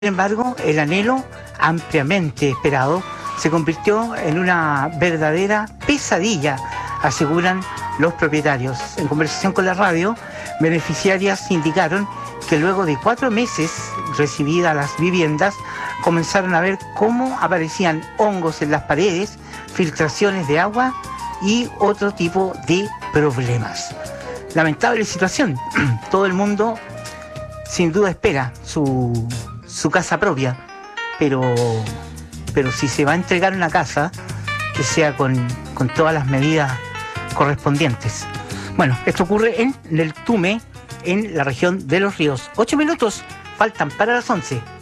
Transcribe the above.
Sin embargo, el anhelo ampliamente esperado se convirtió en una verdadera pesadilla, aseguran los propietarios. En conversación con la radio, beneficiarias indicaron que luego de 4 meses recibidas las viviendas, comenzaron a ver cómo aparecían hongos en las paredes, filtraciones de agua y otro tipo de problemas. Lamentable situación. Todo el mundo sin duda espera su casa propia, pero si se va a entregar una casa, que sea con todas las medidas correspondientes. Bueno, esto ocurre en el Tume, en la región de Los Ríos. 8 minutos faltan para las 11.